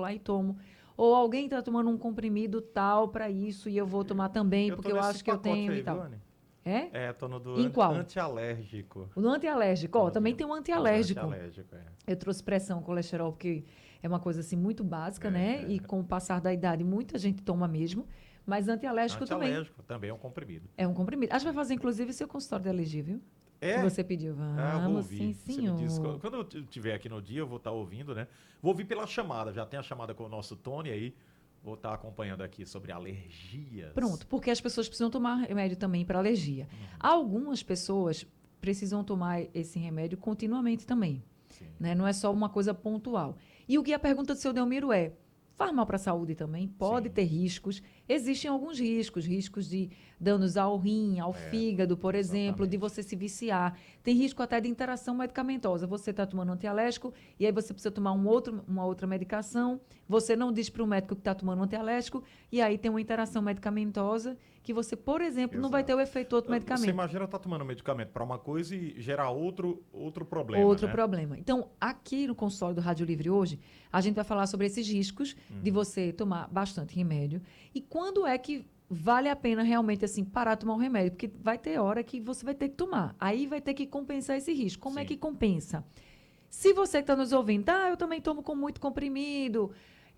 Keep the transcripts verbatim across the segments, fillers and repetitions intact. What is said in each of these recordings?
lá e tomo. Ou alguém está tomando um comprimido tal para isso e eu vou tomar também, eu porque eu acho que eu tenho aí, e tal. Viu, É? É, tô no do Em an- qual? antialérgico. O antialérgico, ó, também tem um antialérgico. Antialérgico, é. Eu trouxe pressão, colesterol, porque é uma coisa assim muito básica, É, né? é. E com o passar da idade, muita gente toma mesmo. Mas antialérgico, Antialérgico também. também é um comprimido. É um comprimido. A gente vai fazer, inclusive, seu consultório de alergia, viu? É? Que você pediu. Vamos, Ah, eu vou ouvir. sim, Você me diz, senhor. quando eu estiver aqui no dia, eu vou estar ouvindo, né? Vou ouvir pela chamada. Já tem a chamada com o nosso Tony aí. Vou estar acompanhando aqui sobre alergias. Pronto, porque as pessoas precisam tomar remédio também para alergia. Uhum. Algumas pessoas precisam tomar esse remédio continuamente também. Né? Não é só uma coisa pontual. E o que a pergunta do seu Delmiro é, faz mal para a saúde também? Pode Sim. ter riscos. Existem alguns riscos, riscos de danos ao rim, ao é, fígado, por exatamente. exemplo, de você se viciar. Tem risco até de interação medicamentosa. Você está tomando antialérgico e aí você precisa tomar um outro, uma outra medicação. Você não diz para o médico que está tomando antialérgico e aí tem uma interação medicamentosa que você, por exemplo, Exato. não vai ter o efeito do outro medicamento. Você imagina estar tá tomando medicamento para uma coisa e gerar outro, outro problema, Outro né? problema. Então, aqui no consultório do Rádio Livre hoje, a gente vai falar sobre esses riscos uhum. de você tomar bastante remédio e quando é que vale a pena realmente assim parar de tomar o remédio, porque vai ter hora que você vai ter que tomar. Aí vai ter que compensar esse risco. Como Sim. é que compensa? Se você que está nos ouvindo, ah, eu também tomo com muito comprimido,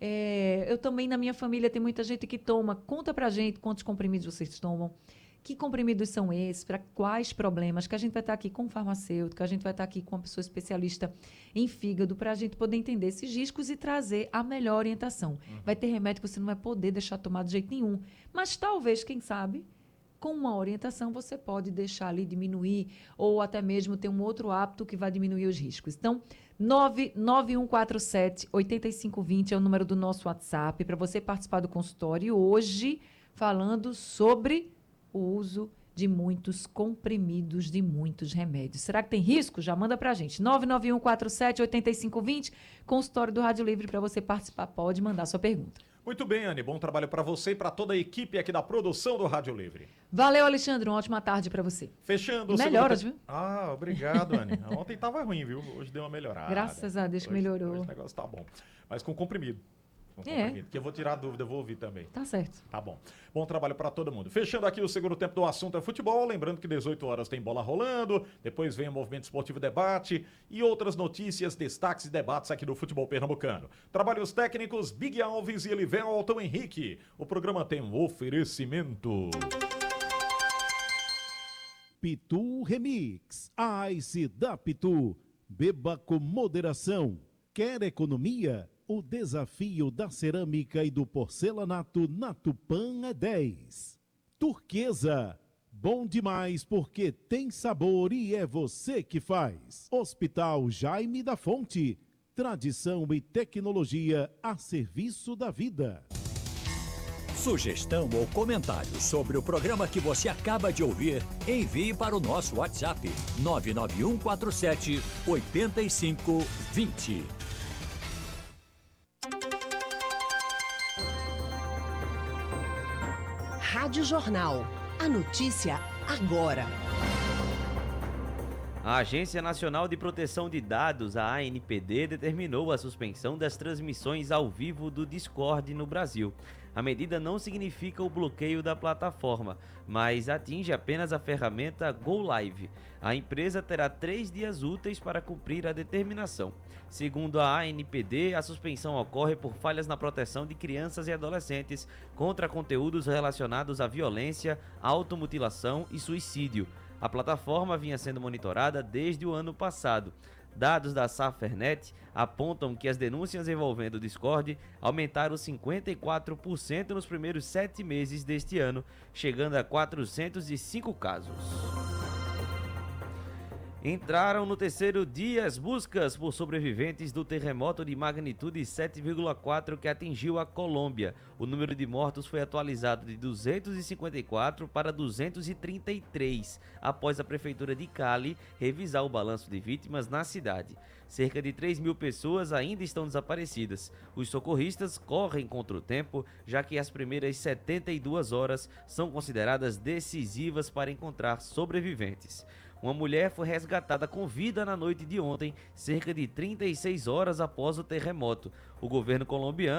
é, eu também na minha família tem muita gente que toma, conta pra gente quantos comprimidos vocês tomam, que comprimidos são esses, para quais problemas, que a gente vai estar aqui com um farmacêutico, a gente vai estar aqui com uma pessoa especialista em fígado, para a gente poder entender esses riscos e trazer a melhor orientação. Uhum. Vai ter remédio que você não vai poder deixar tomar de jeito nenhum, mas talvez, quem sabe, com uma orientação você pode deixar ali diminuir ou até mesmo ter um outro hábito que vai diminuir os riscos. Então, nove nove um quatro sete, oito cinco dois zero é o número do nosso WhatsApp para você participar do consultório hoje falando sobre o uso de muitos comprimidos, de muitos remédios. Será que tem risco? Já manda pra gente. nove nove um quatro sete, oito cinco dois zero, consultório do Rádio Livre para você participar. Pode mandar sua pergunta. Muito bem, Anny. Bom trabalho para você e para toda a equipe aqui da produção do Rádio Livre. Valeu, Alexandre. Uma ótima tarde para você. Fechando. Melhoras, segundo... viu? Ah, obrigado, Anny. Ontem tava ruim, viu? Hoje deu uma melhorada. Graças a Deus que hoje, melhorou. Hoje o negócio tá bom. Mas com comprimido. É. Que eu vou tirar a dúvida, eu vou ouvir também. Tá certo. Tá bom. Bom trabalho para todo mundo. Fechando aqui o segundo tempo do assunto é futebol, lembrando que dezoito horas tem bola rolando, depois vem o Movimento Esportivo Debate e outras notícias, destaques e debates aqui do futebol pernambucano. Trabalhos técnicos, Big Alves e Elivelton Henrique. O programa tem um oferecimento. Pitu Remix, Ice da Pitu. Beba com moderação. Quer economia? O desafio da cerâmica e do porcelanato na Tupã é dez. Turquesa, bom demais porque tem sabor e é você que faz. Hospital Jaime da Fonte, tradição e tecnologia a serviço da vida. Sugestão ou comentário sobre o programa que você acaba de ouvir, envie para o nosso WhatsApp nove nove um quatro sete, oito cinco dois zero. Rádio Jornal. A notícia agora. A Agência Nacional de Proteção de Dados, a A N P D, determinou a suspensão das transmissões ao vivo do Discord no Brasil. A medida não significa o bloqueio da plataforma, mas atinge apenas a ferramenta Go Live. A empresa terá três dias úteis para cumprir a determinação. Segundo a A N P D, a suspensão ocorre por falhas na proteção de crianças e adolescentes contra conteúdos relacionados à violência, automutilação e suicídio. A plataforma vinha sendo monitorada desde o ano passado. Dados da Safernet apontam que as denúncias envolvendo o Discord aumentaram cinquenta e quatro por cento nos primeiros sete meses deste ano, chegando a quatrocentos e cinco casos. Entraram no terceiro dia as buscas por sobreviventes do terremoto de magnitude sete vírgula quatro que atingiu a Colômbia. O número de mortos foi atualizado de duzentos e cinquenta e quatro para duzentos e trinta e três, após a prefeitura de Cali revisar o balanço de vítimas na cidade. Cerca de três mil pessoas ainda estão desaparecidas. Os socorristas correm contra o tempo, já que as primeiras setenta e duas horas são consideradas decisivas para encontrar sobreviventes. Uma mulher foi resgatada com vida na noite de ontem, cerca de trinta e seis horas após o terremoto. O governo colombiano